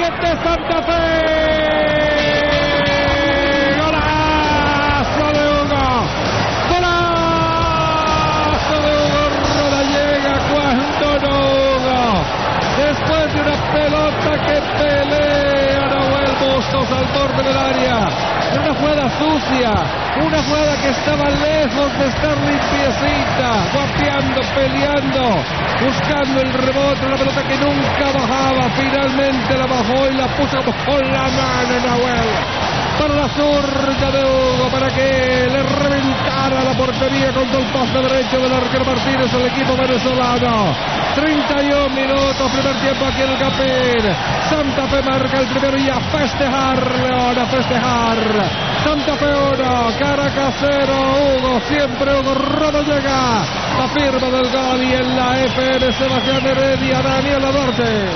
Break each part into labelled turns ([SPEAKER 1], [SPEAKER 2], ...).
[SPEAKER 1] de Santa Fe. ¡Golazo de Hugo! ¡Golazo de Hugo Rodallega! ¡Cuánto no, Hugo! Después de una pelota que pelea Nahuel Bustos al borde del área. Una jugada sucia, una jugada que estaba lejos de estar limpiecita, guapeando, peleando, buscando el rebote, una pelota que nunca bajaba, finalmente la bajó y la puso con la mano Nahuel. Para la zurda de Hugo, para que le reventara la portería contra el poste derecho del arquero Martínez al equipo venezolano. 31 minutos, primer tiempo aquí en el Campín. Santa Fe marca el primero y a festejar, León, a festejar. Santa Fe 1, Caracas 0, Hugo, siempre Hugo Rodallega, la firma del gol, y en la FM Sebastián Heredia, Daniel Duarte.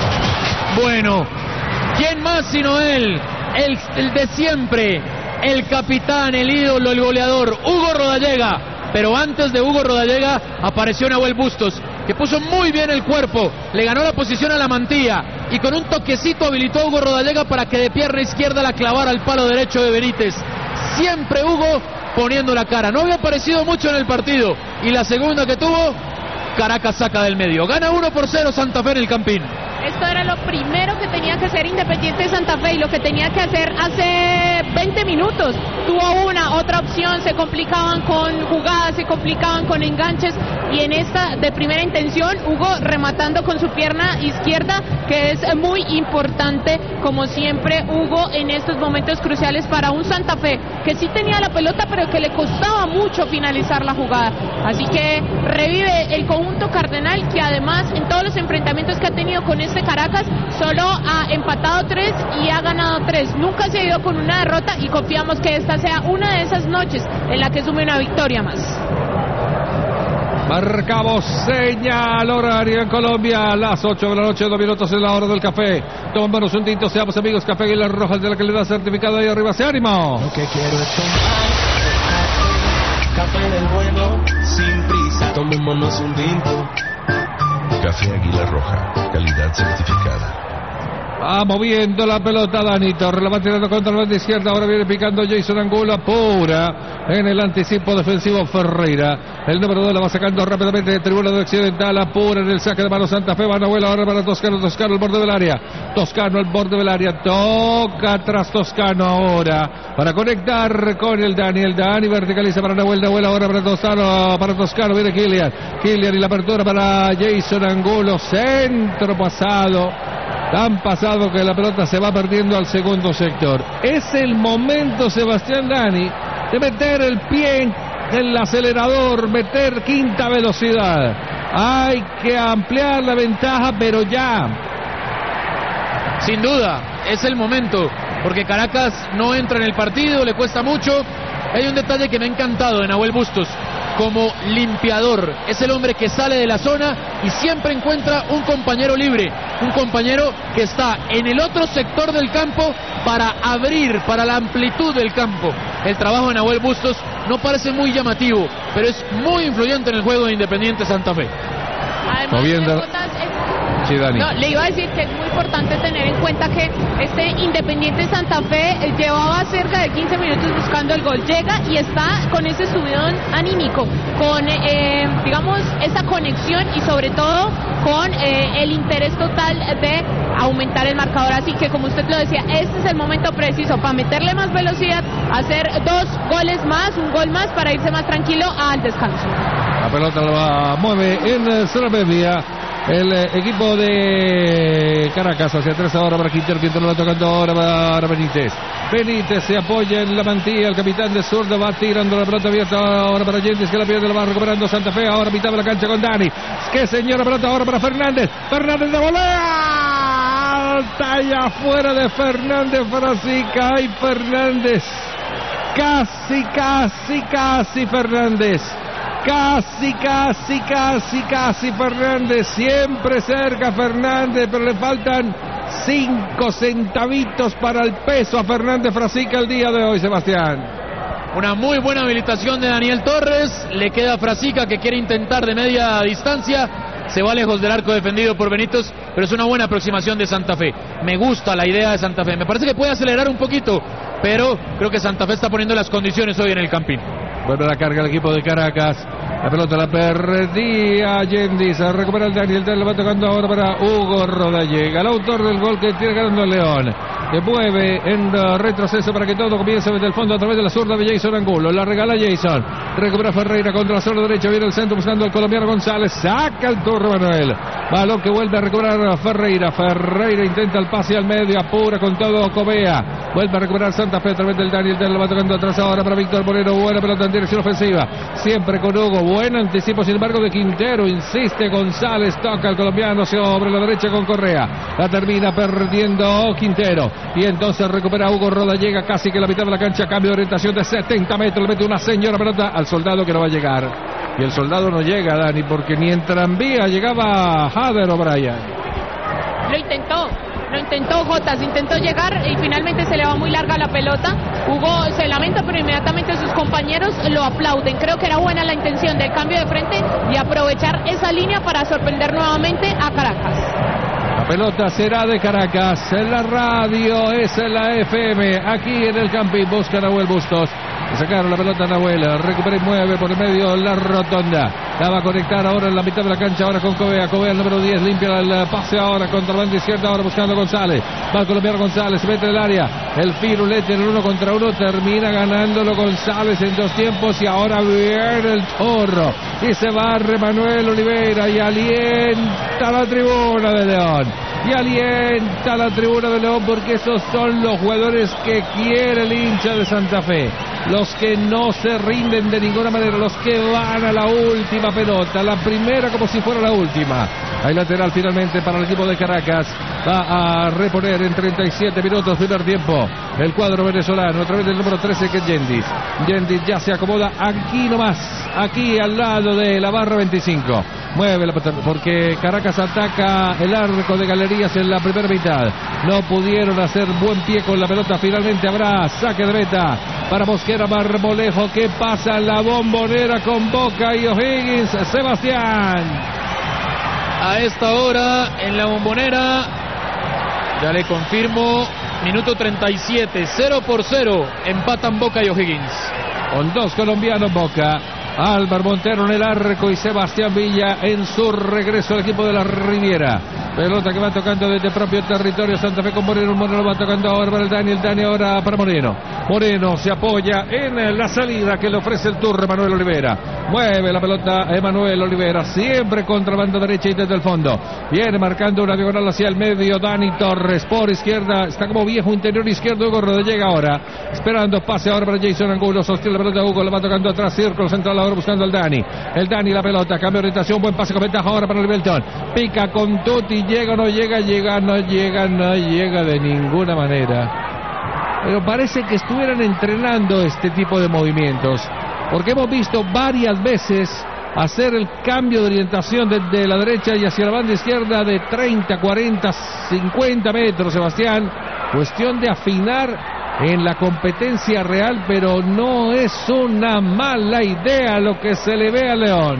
[SPEAKER 2] Bueno, ¿quién más sino él? El de siempre, el capitán, el ídolo, el goleador, Hugo Rodallega. Pero antes de Hugo Rodallega apareció Nahuel Bustos, que puso muy bien el cuerpo, le ganó la posición a la mantilla y con un toquecito habilitó a Hugo Rodallega para que de pierna izquierda la clavara al palo derecho de Benítez. Siempre Hugo poniendo la cara, no había aparecido mucho en el partido, y la segunda que tuvo, Caracas saca del medio. Gana 1-0 Santa Fe en el Campín.
[SPEAKER 3] Esto era lo primero que tenía que hacer Independiente Santa Fe y lo que tenía que hacer hace 20 minutos. Tuvo una, otra opción, se complicaban con jugadas, se complicaban con enganches, y en esta de primera intención Hugo rematando con su pierna izquierda, que es muy importante como siempre Hugo en estos momentos cruciales para un Santa Fe que sí tenía la pelota pero que le costaba mucho finalizar la jugada. Así que revive el conjunto cardenal, que además en todos los enfrentamientos que ha tenido con este Caracas solo ha empatado 3 y ha ganado 3. Nunca se ha ido con una derrota y confiamos que esta sea una de esas noches en la que sume una victoria más.
[SPEAKER 1] Marcamos señal horaria en Colombia, las 8 de la noche, 2 minutos en la hora del café. Tomémonos un tinto, seamos amigos. Café Águila Roja, de la que le da certificado ahí arriba. ¡Se ánimo!
[SPEAKER 4] Lo que quiero es tomar café del bueno, sin prisa. Tomémonos un tinto.
[SPEAKER 5] Café Águila Roja, calidad certificada.
[SPEAKER 1] Va moviendo la pelota Dani Torres, la va tirando contra la banda izquierda, ahora viene picando Jason Angulo, apura en el anticipo defensivo Ferreira, el número 2 la va sacando rápidamente de tribuna de occidental, apura en el saque de mano Santa Fe, va Nahuel ahora para Toscano, Toscano al borde del área, Toscano al borde del área, toca tras Toscano ahora, para conectar con el Dani verticaliza para Nahuel, Nahuel ahora para Toscano, viene Kylian y la apertura para Jason Angulo, centro pasado, tan pasado que la pelota se va perdiendo al segundo sector. Es el momento, Sebastián Dani, de meter el pie en el acelerador, meter quinta velocidad. Hay que ampliar la ventaja, pero ya.
[SPEAKER 2] Sin duda, es el momento, porque Caracas no entra en el partido, le cuesta mucho. Hay un detalle que me ha encantado de Nahuel Bustos, como limpiador. Es el hombre que sale de la zona y siempre encuentra un compañero libre, un compañero que está en el otro sector del campo para abrir, para la amplitud del campo. El trabajo de Nahuel Bustos no parece muy llamativo, pero es muy influyente en el juego de Independiente Santa Fe.
[SPEAKER 3] Además,
[SPEAKER 1] sí, Dani.
[SPEAKER 3] No, le iba a decir que es muy importante tener en cuenta que este Independiente Santa Fe llevaba cerca de 15 minutos buscando el gol, llega y está con ese subidón anímico, con digamos esa conexión y sobre todo con el interés total de aumentar el marcador. Así que, como usted lo decía, este es el momento preciso para meterle más velocidad, hacer 2 goles más, un gol más para irse más tranquilo al descanso.
[SPEAKER 1] La pelota la mueve en zona media el equipo de Caracas hacia atrás ahora para Quintero lo va tocando ahora para Benítez se apoya en la mantilla, el capitán de zurdo va tirando la pelota abierta ahora para Yendis, que la pierde, la va recuperando Santa Fe, ahora mitad de la cancha con Dani, que señora pelota ahora para Fernández de volea, alta y afuera de Fernández, Frasica y Fernández, casi Fernández. Casi Fernández, siempre cerca Fernández, pero le faltan 5 centavitos para el peso a Fernández Frasica el día de hoy, Sebastián.
[SPEAKER 2] Una muy buena habilitación de Daniel Torres, le queda Frasica que quiere intentar de media distancia, se va lejos del arco defendido por Benítez, pero es una buena aproximación de Santa Fe. Me gusta la idea de Santa Fe, me parece que puede acelerar un poquito, pero creo que Santa Fe está poniendo las condiciones hoy en el Campín.
[SPEAKER 1] Vuelve la carga el equipo de Caracas. La pelota la perdía Yendis. Recupera el Daniel. Le va tocando ahora para Hugo Rodallega, el autor del gol que tiene ganando el León. Que mueve en retroceso para que todo comience desde el fondo a través de la zurda de Jason Angulo. La regala Jason. Recupera Ferreira contra la zona derecha. Viene el centro buscando al colombiano González. Saca el turno Manuel. Balón que vuelve a recuperar Ferreira. Ferreira intenta el pase al medio. Apura con todo Covea. Vuelve a recuperar Santa Fe a través del Daniel. Le va tocando atrás ahora para Víctor Moreno. Buena pelota en dirección ofensiva. Siempre con Hugo. Buen anticipo, sin embargo, de Quintero. Insiste González. Toca al colombiano sobre la derecha con Correa. La termina perdiendo Quintero. Y entonces recupera Hugo Rodallega casi que la mitad de la cancha. Cambio de orientación de 70 metros. Le mete una señora pelota al soldado que no va a llegar. Y el soldado no llega, Dani, porque ni en tranvía llegaba Hader O'Brien.
[SPEAKER 3] Lo intentó Jotas, intentó llegar y finalmente se le va muy larga la pelota. Hugo se lamenta, pero inmediatamente sus compañeros lo aplauden. Creo que era buena la intención del cambio de frente y aprovechar esa línea para sorprender nuevamente a Caracas.
[SPEAKER 1] La pelota será de Caracas. En la radio es en la FM. Aquí en el Campín busca Nahuel Bustos. Sacaron la pelota a Nahuel. Recupera y mueve por el medio la rotonda. La va a conectar ahora en la mitad de la cancha. Ahora con Covea. Covea el número 10. Limpia el pase ahora contra la banda izquierda. Ahora buscando González. Va el colombiano González. Se mete en el área. El firulete en el 1 contra 1. Termina ganándolo González en 2 tiempos. Y ahora viene el Torro. Y se barre Manuel Oliveira. Y alienta la tribuna de León. Y alienta la tribuna de León porque esos son los jugadores que quiere el hincha de Santa Fe. Los que no se rinden de ninguna manera, los que van a la última pelota, la primera como si fuera la última. Hay lateral finalmente para el equipo de Caracas. Va a reponer en 37 minutos primer tiempo el cuadro venezolano, a través del número 13 que es Yendis. Yendis ya se acomoda aquí nomás, aquí al lado de la barra 25. Mueve la pelota porque Caracas ataca el arco de Galerías en la primera mitad. No pudieron hacer buen pie con la pelota. Finalmente habrá saque de meta para Mosquera Marmolejo, que pasa la Bombonera con Boca y O'Higgins. Sebastián.
[SPEAKER 2] A esta hora en la Bombonera, ya le confirmo, minuto 37, 0-0, empatan Boca y O'Higgins.
[SPEAKER 1] Con 2 colombianos Boca. Álvaro Montero en el arco y Sebastián Villa en su regreso al equipo de la Riviera. Pelota que va tocando desde propio territorio Santa Fe con Moreno. Moreno va tocando ahora para el Dani. El Dani ahora para Moreno. Moreno se apoya en la salida que le ofrece el turno Emanuel Olivera. Mueve la pelota Emanuel Olivera. Siempre contra banda derecha y desde el fondo. Viene marcando una diagonal hacia el medio Dani Torres. Por izquierda. Está como viejo interior izquierdo. Hugo Rodallega ahora. Esperando pase ahora para Jason Angulo. Sostiene la pelota Hugo. La va tocando atrás. Círculo central ahora buscando al Dani. El Dani la pelota. Cambio de orientación. Buen pase con ventaja ahora para el Belton. Pica con Tuti. Llega o no llega. No llega de ninguna manera. Pero parece que estuvieran entrenando este tipo de movimientos. Porque hemos visto varias veces hacer el cambio de orientación desde la derecha y hacia la banda izquierda de 30, 40, 50 metros, Sebastián. Cuestión de afinar en la competencia real, pero no es una mala idea lo que se le ve a León.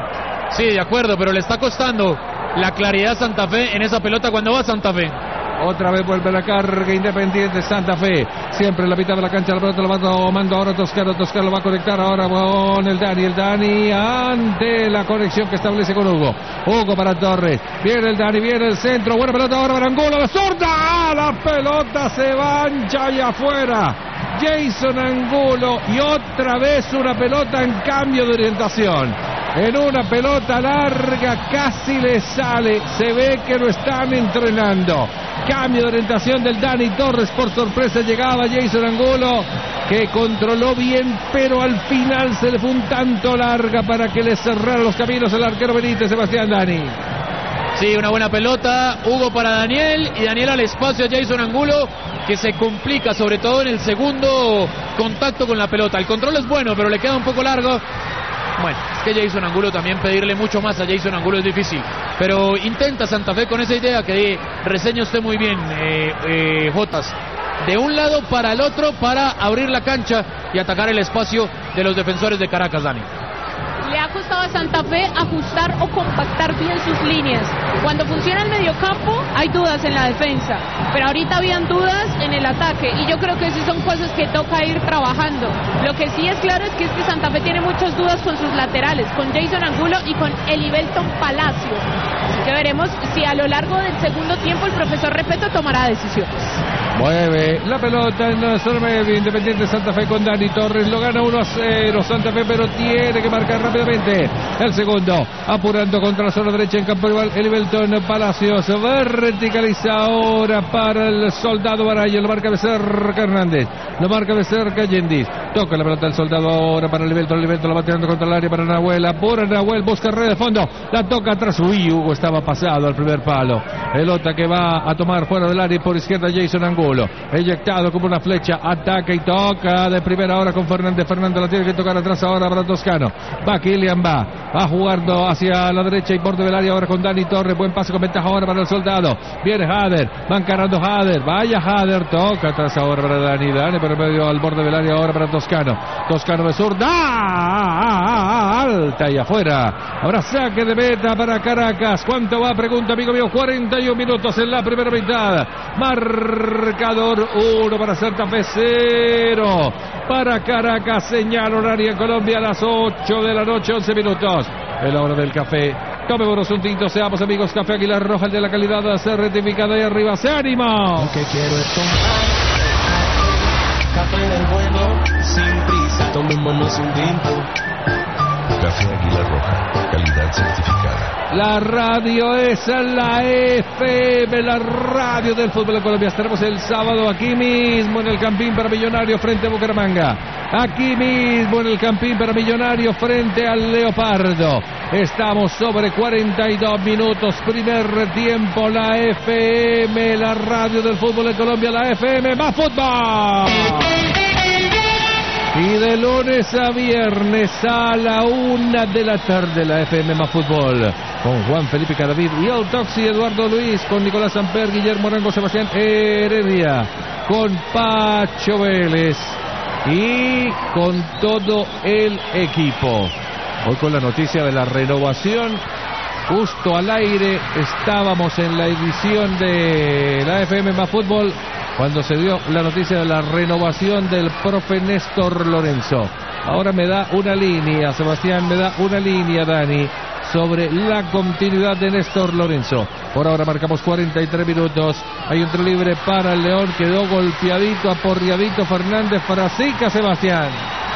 [SPEAKER 2] Sí, de acuerdo, pero le está costando la claridad a Santa Fe en esa pelota cuando va Santa Fe.
[SPEAKER 1] Otra vez vuelve la carga Independiente Santa Fe. Siempre en la mitad de la cancha la pelota la va tomando ahora Toscano. Toscano lo va a conectar ahora con el Dani. El Dani ante la conexión que establece con Hugo. Hugo para Torres. Viene el Dani, viene el centro. Buena pelota ahora para Angulo. La zurda. La pelota se va ancha y afuera. Jason Angulo. Y otra vez una pelota en cambio de orientación. En una pelota larga casi le sale. Se ve que lo están entrenando. Cambio de orientación del Dani Torres. Por sorpresa llegaba Jason Angulo, que controló bien, pero al final se le fue un tanto larga para que le cerrara los caminos el arquero Benítez. Sebastián Dani.
[SPEAKER 2] Sí, una buena pelota. Hugo para Daniel y Daniel al espacio a Jason Angulo, que se complica sobre todo en el segundo contacto con la pelota. El control es bueno, pero le queda un poco largo. Bueno, es que Jason Angulo también, pedirle mucho más a Jason Angulo es difícil. Pero intenta Santa Fe con esa idea que reseña usted muy bien, Jotas. De un lado para el otro para abrir la cancha y atacar el espacio de los defensores de Caracas, Dani.
[SPEAKER 3] Le ha ha costado a Santa Fe ajustar o compactar bien sus líneas. Cuando funciona el mediocampo hay dudas en la defensa, pero ahorita habían dudas en el ataque y yo creo que sí son cosas que toca ir trabajando. Lo que sí es claro es que Santa Fe tiene muchas dudas con sus laterales, con Jason Angulo y con Elivelton Palacio. Así que veremos si a lo largo del segundo tiempo el profesor Repetto tomará decisiones.
[SPEAKER 1] Mueve la pelota en la zona media, Independiente Santa Fe con Dani Torres, lo gana 1-0 Santa Fe, pero tiene que marcar rápidamente el segundo, apurando contra la zona derecha en campo rival, Elivelton Palacios, verticaliza ahora para el Soldado Baraya, lo marca de cerca Hernández, lo marca de cerca Yendis, toca la pelota el Soldado ahora para Elivelton la va tirando contra el área para Nahuel, apura Nahuel, busca red de fondo, la toca atrás, Hugo estaba pasado al primer palo, pelota que va a tomar fuera del área por izquierda Jason Angulo, eyectado como una flecha, ataca y toca de primera hora con Fernández la tiene que tocar atrás ahora para Toscano, va Kylian, va jugando hacia la derecha y borde del área ahora con Dani Torres, buen pase con ventaja ahora para el Soldado, viene Hader, va encarando Hader, vaya Hader, toca atrás ahora para Dani por medio al borde del área ahora para Toscano de zurda, alta y afuera, ahora saque de meta para Caracas, ¿cuánto va? Pregunta amigo mío, 41 minutos en la primera mitad, marcador 1 para Santa Fe, 0 para Caracas, señal horaria en Colombia a las 8 de la noche, 11 minutos, es la hora del café. Tomémonos un tinto, seamos amigos, Café Águila Roja, el de la calidad a ser rectificada y arriba, ¡se ánimo!
[SPEAKER 4] Lo que quiero es tomar café del bueno, sin prisa, tomémonos un tinto.
[SPEAKER 5] Café Águila Roja, calidad certificada.
[SPEAKER 1] La radio es la FM, la radio del fútbol de Colombia. Estaremos el sábado aquí mismo en el Campín para Millonarios frente a Bucaramanga. Aquí mismo en el Campín para Millonarios frente al Leopardo. Estamos sobre 42 minutos, primer tiempo, la FM, la radio del fútbol de Colombia, la FM más fútbol. Y de lunes a viernes a la 1 de la tarde la FM más fútbol, con Juan Felipe Cadavid y el Toxi Eduardo Luis, con Nicolás Samper, Guillermo Arango, Sebastián Heredia, con Pacho Vélez y con todo el equipo. Hoy con la noticia de la renovación, justo al aire estábamos en la edición de la FM más fútbol cuando se dio la noticia de la renovación del profe Néstor Lorenzo. Ahora me da una línea, Sebastián, me da una línea, Dani, sobre la continuidad de Néstor Lorenzo. Por ahora marcamos 43 minutos. Hay un tiro libre para el León. Quedó golpeadito, aporreadito Fernández Frasica, Sebastián.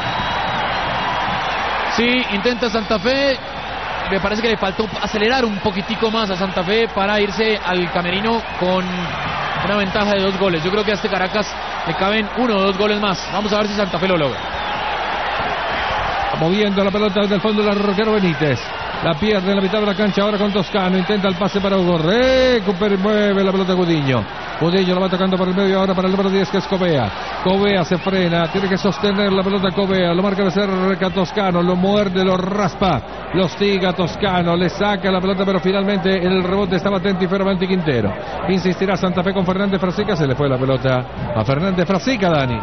[SPEAKER 2] Sí, intenta Santa Fe. Me parece que le faltó acelerar un poquitico más a Santa Fe para irse al camerino con una ventaja de 2 goles. Yo creo que a este Caracas le caben 1 o 2 goles más. Vamos a ver si Santa Fe lo logra.
[SPEAKER 1] Moviendo la pelota desde el fondo del arquero Benítez. La pierde en la mitad de la cancha ahora con Toscano. Intenta el pase para Hugo. Recupera y mueve la pelota Gudiño. Gudiño la va tocando por el medio ahora para el número 10 que es Covea. Covea se frena. Tiene que sostener la pelota Covea. Lo marca de cerca Toscano. Lo muerde, lo raspa. Lo hostiga Toscano. Le saca la pelota pero finalmente en el rebote estaba atento y fervente Quintero. Insistirá Santa Fe con Fernández Frasica. Se le fue la pelota a Fernández Frasica, Dani.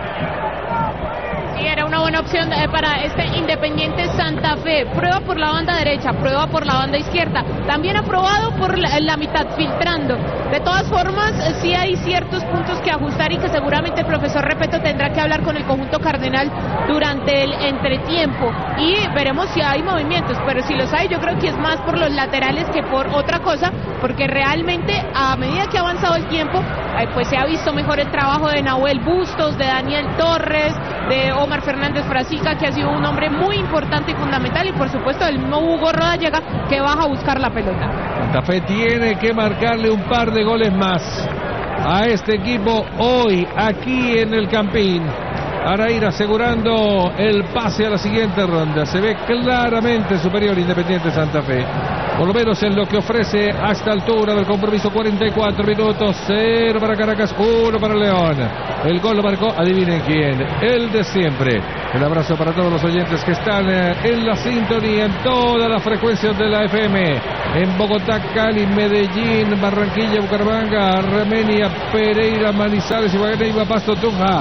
[SPEAKER 3] Era una buena opción para este Independiente Santa Fe. Prueba por la banda derecha, prueba por la banda izquierda. También ha probado por la mitad, filtrando. De todas formas, sí hay ciertos puntos que ajustar y que seguramente el profesor Repetto tendrá que hablar con el conjunto cardenal durante el entretiempo. Y veremos si hay movimientos, pero si los hay, yo creo que es más por los laterales que por otra cosa, porque realmente a medida que ha avanzado el tiempo, pues se ha visto mejor el trabajo de Nahuel Bustos, de Daniel Torres, de Omar Fernández Frasica, que ha sido un hombre muy importante y fundamental, y por supuesto el mismo Hugo Rodallega, que baja a buscar la pelota.
[SPEAKER 1] Santa Fe tiene que marcarle un par de goles más a este equipo hoy aquí en el Campín para ir asegurando el pase a la siguiente ronda. Se ve claramente superior Independiente Santa Fe, por lo menos en lo que ofrece a esta altura del compromiso. 44 minutos, 0 para Caracas, 1 para León. El gol lo marcó, adivinen quién, el de siempre. El abrazo para todos los oyentes que están en la sintonía en todas las frecuencias de la FM, en Bogotá, Cali, Medellín, Barranquilla, Bucaramanga, Armenia, Pereira, Manizales, Ibagué, Pasto, Tunja,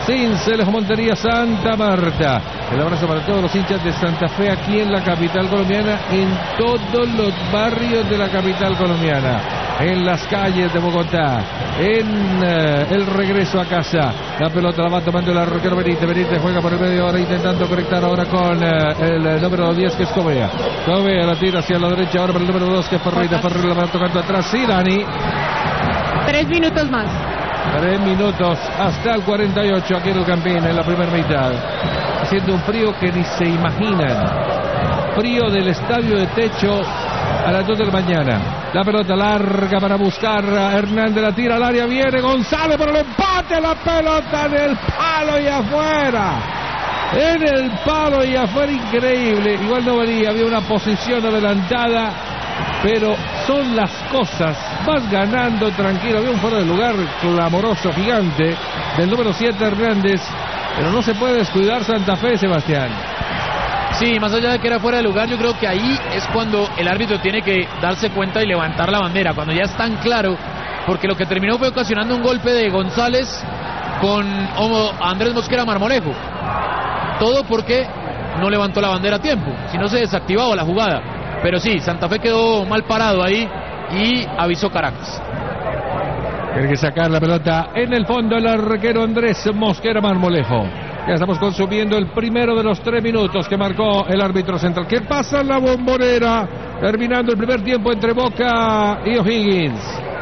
[SPEAKER 1] Cinceles, Montería, Santa Marta. El abrazo para todos los hinchas de Santa Fe aquí en la capital colombiana, en todos los barrios de la capital colombiana, en las calles de Bogotá, en el regreso a casa. La pelota la va tomando el arquero Benítez. Benítez juega por el medio ahora intentando conectar ahora con el número 10 que es Covea. Covea la tira hacia la derecha ahora para el número 2 que es Ferreira. Ferreira la va tocando atrás. Sí, Dani.
[SPEAKER 3] 3 minutos más.
[SPEAKER 1] 3 minutos hasta el 48 aquí en el Campín en la primera mitad. Haciendo un frío que ni se imaginan. Frío del estadio de techo a las 2 de la mañana. La pelota larga para buscar a Hernández, la tira al área, viene González por el empate, la pelota en el palo y afuera. En el palo y afuera, increíble. Igual no venía, había una posición adelantada, pero son las cosas. Vas ganando tranquilo, había un fuera de lugar clamoroso, gigante, del número 7 Hernández, pero no se puede descuidar Santa Fe, Sebastián.
[SPEAKER 2] Sí, más allá de que era fuera de lugar, yo creo que ahí es cuando el árbitro tiene que darse cuenta y levantar la bandera, cuando ya es tan claro, porque lo que terminó fue ocasionando un golpe de González con Andrés Mosquera Marmolejo. Todo porque no levantó la bandera a tiempo, si no se desactivaba la jugada. Pero sí, Santa Fe quedó mal parado ahí y avisó Caracas.
[SPEAKER 1] Tiene que sacar la pelota en el fondo el arquero Andrés Mosquera Marmolejo. Ya estamos consumiendo el primero de los 3 minutos que marcó el árbitro central. ¿Qué pasa en la Bombonera? Terminando el primer tiempo entre Boca y O'Higgins.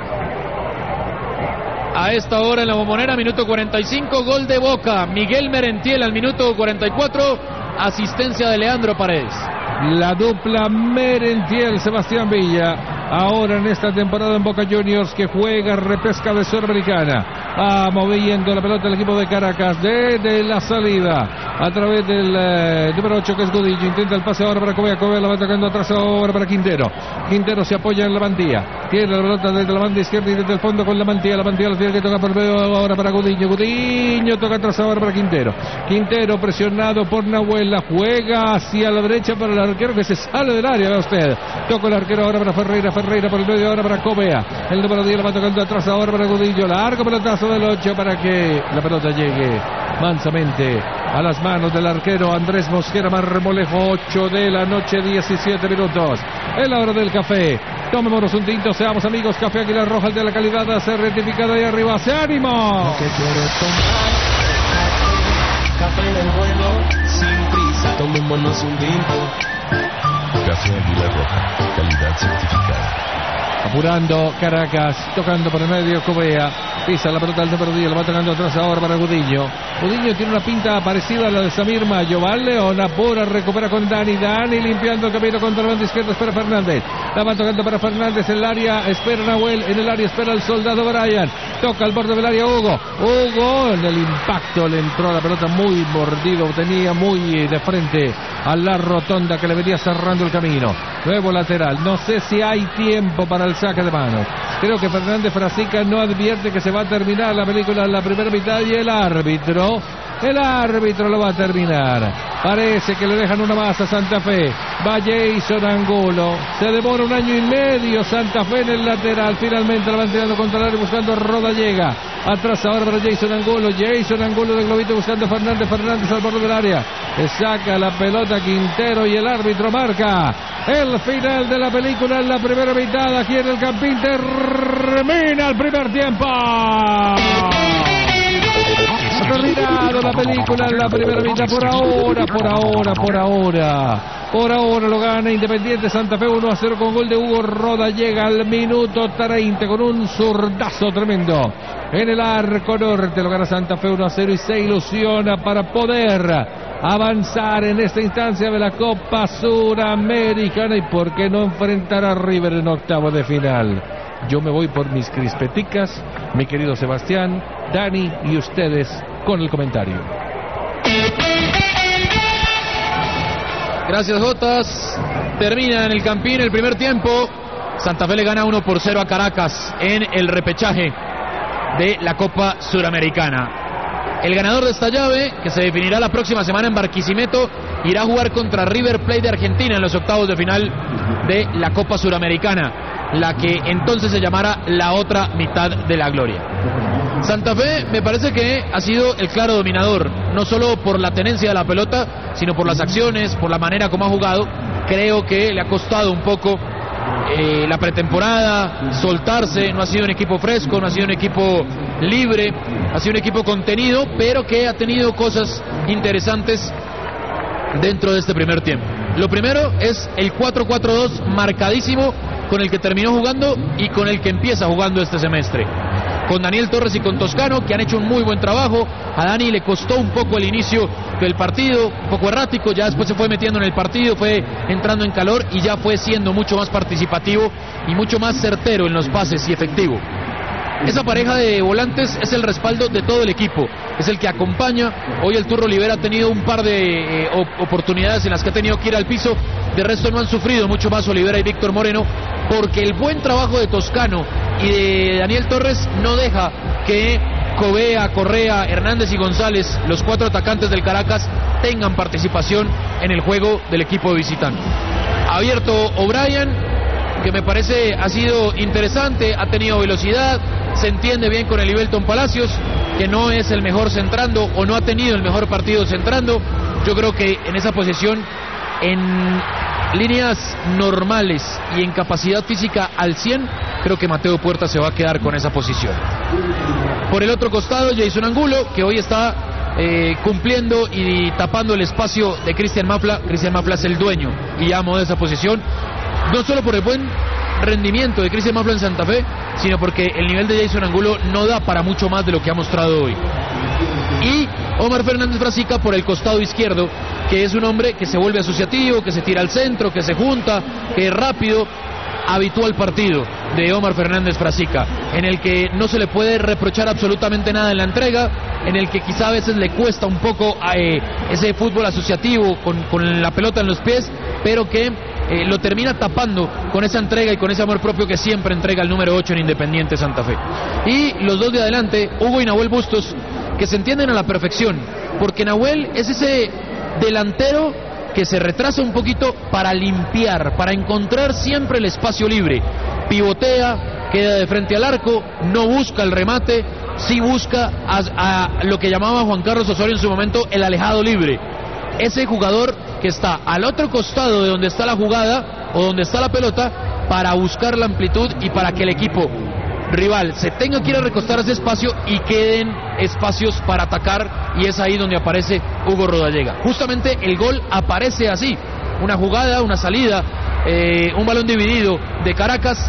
[SPEAKER 2] A esta hora en la Bombonera, minuto 45, gol de Boca. Miguel Merentiel al minuto 44, asistencia de Leandro Paredes.
[SPEAKER 1] La dupla Merentiel, Sebastián Villa, ahora en esta temporada en Boca Juniors, que juega repesca de Sudamericana. Va moviendo la pelota el equipo de Caracas desde la salida a través del número 8 que es Gudillo. Intenta el pase ahora para Covea. Covea la va tocando atrás ahora para Quintero. Quintero se apoya en la mantilla. Tiene la pelota desde la banda izquierda y desde el fondo con la mantilla. La mantilla la tiene que tocar por medio ahora para Gudillo. Gudillo toca atrás ahora para Quintero. Quintero presionado por Nahuel. La juega hacia la derecha para el arquero que se sale del área. Vea usted. Toca el arquero ahora para Ferreira. Ferreira por el medio ahora para Covea. El número 10 la va tocando atrás ahora para Gudillo. Largo pelotazo del 8 para que la pelota llegue mansamente a las manos del arquero Andrés Mosquera Marmolejo. 8 de la noche, 17 minutos. Es la hora del café. Tomémonos un tinto, seamos amigos. Café Águila Roja, el de la calidad, certificado ahí arriba. ¡Se ánimo!
[SPEAKER 4] Que quiero tomar café del bueno, sin prisa. Tomémonos un tinto.
[SPEAKER 5] Café Águila Roja, calidad certificada.
[SPEAKER 1] Apurando Caracas, tocando por el medio Covea, pisa la pelota al número 10, la va tocando atrás ahora para Gudillo. Gudillo tiene una pinta parecida a la de Samir Mayo. Va León, apura, recupera con Dani. Dani limpiando el camino contra la banda izquierda, espera Fernández. La va tocando para Fernández en el área, espera Nahuel, en el área espera el soldado Brian. Toca al borde del área Hugo. Hugo, en el impacto le entró la pelota muy mordido, tenía muy de frente a la rotonda que le venía cerrando el camino. Nuevo lateral, no sé si hay tiempo para el saque de manos. Creo que Fernández Frasica no advierte que se va a terminar la película en la primera mitad y el árbitro lo va a terminar. Parece que le dejan una más a Santa Fe. Va Jason Angulo. Se demora 1 año y medio Santa Fe en el lateral. Finalmente la van tirando contra el área buscando a Rodallega. Atrás ahora para Jason Angulo. Jason Angulo de globito buscando a Fernández. Fernández al borde del área. Le saca la pelota Quintero y el árbitro marca el final de la película en la primera mitad. Aquí en el Campín termina el primer tiempo. Ha terminado la película en la primera mitad por ahora lo gana Independiente Santa Fe 1-0 con gol de Hugo Rodallega al minuto 30 con un zurdazo tremendo en el arco norte. Lo gana Santa Fe 1-0 y se ilusiona para poder avanzar en esta instancia de la Copa Suramericana y por qué no enfrentar a River en octavo de final. Yo me voy por mis crispeticas, mi querido Sebastián, Dani y ustedes con el comentario.
[SPEAKER 2] Gracias, Jotas. Termina en el Campín el primer tiempo. Santa Fe le gana 1-0 a Caracas en el repechaje de la Copa Suramericana. El ganador de esta llave, que se definirá la próxima semana en Barquisimeto, irá a jugar contra River Plate de Argentina en los octavos de final de la Copa Suramericana, la que entonces se llamará la otra mitad de la gloria. Santa Fe me parece que ha sido el claro dominador, no solo por la tenencia de la pelota, sino por las acciones, por la manera como ha jugado. Creo que le ha costado un poco la pretemporada, soltarse. No ha sido un equipo fresco, no ha sido un equipo libre, ha sido un equipo contenido, pero que ha tenido cosas interesantes dentro de este primer tiempo. Lo primero es el 4-4-2 marcadísimo con el que terminó jugando y con el que empieza jugando este semestre. Con Daniel Torres y con Toscano, que han hecho un muy buen trabajo. A Dani le costó un poco el inicio del partido, un poco errático, ya después se fue metiendo en el partido, fue entrando en calor y ya fue siendo mucho más participativo y mucho más certero en los pases y efectivo. Esa pareja de volantes es el respaldo de todo el equipo, es el que acompaña. Hoy el Turro Olivera ha tenido un par de oportunidades en las que ha tenido que ir al piso, de resto no han sufrido mucho más Olivera y Víctor Moreno, porque el buen trabajo de Toscano y de Daniel Torres no deja que Covea, Correa, Hernández y González, los 4 atacantes del Caracas, tengan participación en el juego del equipo de visitante. Ha abierto O'Brien, que me parece ha sido interesante, ha tenido velocidad, se entiende bien con el Ibelton Palacios, que no es el mejor centrando o no ha tenido el mejor partido centrando. Yo creo que en esa posición, en líneas normales y en capacidad física al 100, creo que Mateo Puerta se va a quedar con esa posición. Por el otro costado, Jason Angulo, que hoy está cumpliendo y tapando el espacio de Cristian Mafla. Cristian Mafla es el dueño y amo de esa posición, no solo por el buen rendimiento de Cristian Mafla en Santa Fe, sino porque el nivel de Jason Angulo no da para mucho más de lo que ha mostrado hoy. Y Omar Fernández Frasica por el costado izquierdo, que es un hombre que se vuelve asociativo, que se tira al centro, que se junta, que es rápido. Habitual partido de Omar Fernández Frasica, en el que no se le puede reprochar absolutamente nada en la entrega, en el que quizá a veces le cuesta un poco ese fútbol asociativo con la pelota en los pies, pero que lo termina tapando con esa entrega y con ese amor propio que siempre entrega el número 8 en Independiente Santa Fe. Y los dos de adelante, Hugo y Nahuel Bustos, que se entienden a la perfección, porque Nahuel es ese delantero que se retrasa un poquito para limpiar, para encontrar siempre el espacio libre. Pivotea, queda de frente al arco, no busca el remate, sí busca a lo que llamaba Juan Carlos Osorio en su momento el alejado libre. Ese jugador que está al otro costado de donde está la jugada o donde está la pelota para buscar la amplitud y para que el equipo rival se tenga que ir a recostar ese espacio y queden espacios para atacar, y es ahí donde aparece Hugo Rodallega. Justamente el gol aparece así, una jugada, una salida, un balón dividido de Caracas,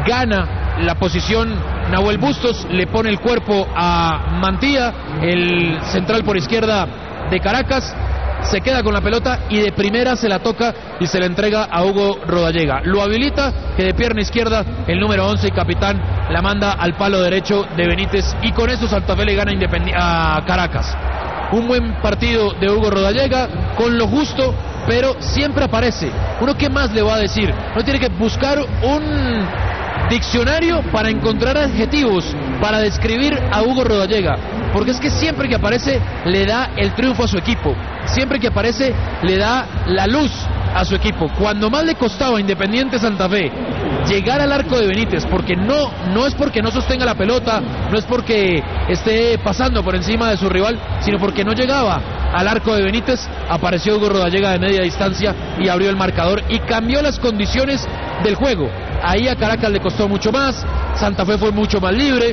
[SPEAKER 2] gana la posición Nahuel Bustos, le pone el cuerpo a Mantilla, el central por izquierda de Caracas, se queda con la pelota y de primera se la toca y se la entrega a Hugo Rodallega. Lo habilita, que de pierna izquierda el número 11 y capitán la manda al palo derecho de Benítez, y con eso Santa Fe le gana a Caracas. Un buen partido de Hugo Rodallega, con lo justo, pero siempre aparece. Uno, ¿qué más le va a decir? No tiene que buscar un diccionario para encontrar adjetivos para describir a Hugo Rodallega, porque es que siempre que aparece le da el triunfo a su equipo, siempre que aparece le da la luz a su equipo. Cuando más le costaba a Independiente Santa Fe llegar al arco de Benítez, porque no es porque no sostenga la pelota, no es porque esté pasando por encima de su rival, sino porque no llegaba al arco de Benítez, apareció Hugo Rodallega de media distancia y abrió el marcador y cambió las condiciones del juego. Ahí a Caracas le costó mucho más, Santa Fe fue mucho más libre,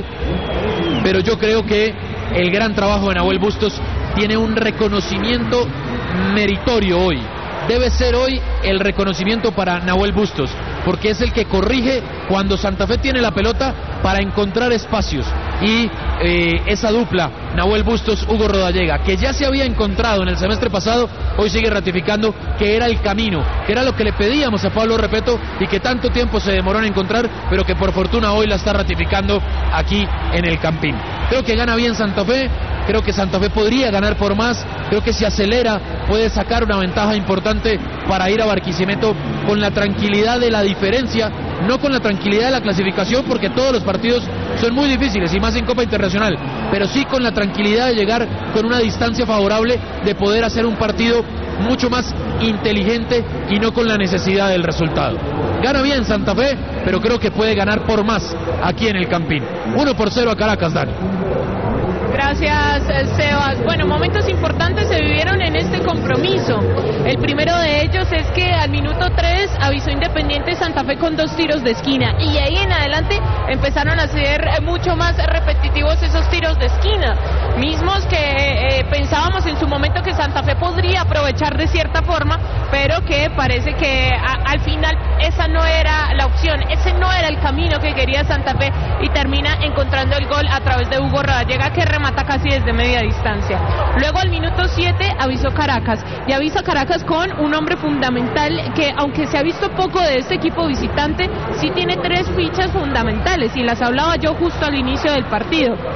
[SPEAKER 2] pero yo creo que el gran trabajo de Nahuel Bustos tiene un reconocimiento meritorio hoy. Debe ser hoy el reconocimiento para Nahuel Bustos, porque es el que corrige cuando Santa Fe tiene la pelota para encontrar espacios. Y esa dupla, Nahuel Bustos, Hugo Rodallega, que ya se había encontrado en el semestre pasado, hoy sigue ratificando que era el camino, que era lo que le pedíamos a Pablo Repeto y que tanto tiempo se demoró en encontrar, pero que por fortuna hoy la está ratificando aquí en el Campín. Creo que gana bien Santa Fe. Creo que Santa Fe podría ganar por más, creo que si acelera puede sacar una ventaja importante para ir a Barquisimeto con la tranquilidad de la diferencia, no con la tranquilidad de la clasificación, porque todos los partidos son muy difíciles y más en Copa Internacional, pero sí con la tranquilidad de llegar con una distancia favorable, de poder hacer un partido mucho más inteligente y no con la necesidad del resultado. Gana bien Santa Fe, pero creo que puede ganar por más aquí en el Campín. 1-0 a Caracas, Dani.
[SPEAKER 3] Gracias, Sebas. Bueno, momentos importantes se vivieron en este compromiso. El primero de ellos es que al minuto 3 avisó Independiente Santa Fe con 2 tiros de esquina y ahí en adelante empezaron a ser mucho más repetitivos esos tiros de esquina, mismos que pensábamos en su momento que Santa Fe podría aprovechar de cierta forma, pero que parece que al final esa no era la opción, ese no era el camino que quería Santa Fe y termina encontrando el gol a través de Hugo Rodallega, que remata casi desde media distancia. Luego al minuto 7 avisó Caracas, y avisa Caracas con un hombre fundamental que, aunque se ha visto poco de este equipo visitante, sí tiene 3 fichas fundamentales y las hablaba yo justo al inicio del partido.